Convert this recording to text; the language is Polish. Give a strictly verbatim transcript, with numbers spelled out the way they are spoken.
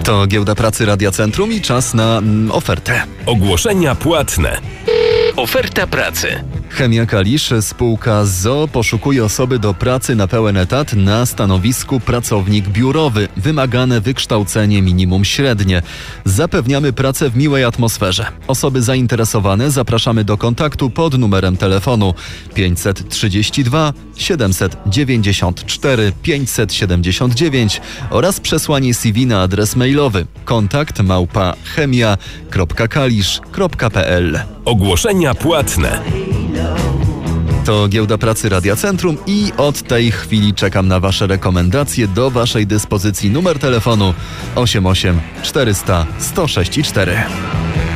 To Giełda Pracy Radia Centrum i czas na mm, ofertę. Ogłoszenia płatne. Oferta pracy. Chemia Kalisz, spółka z o o poszukuje osoby do pracy na pełen etat na stanowisku pracownik biurowy. Wymagane wykształcenie minimum średnie. Zapewniamy pracę w miłej atmosferze. Osoby zainteresowane zapraszamy do kontaktu pod numerem telefonu pięćset trzydzieści dwa siedemset dziewięćdziesiąt cztery pięćset siedemdziesiąt dziewięć oraz przesłanie C V na adres mailowy kontakt małpa chemia kropka kalisz kropka p l. Ogłoszenia płatne. To Giełda Pracy Radia Centrum i od tej chwili czekam na Wasze rekomendacje. Do Waszej dyspozycji numer telefonu osiem osiem czterysta sto sześć cztery.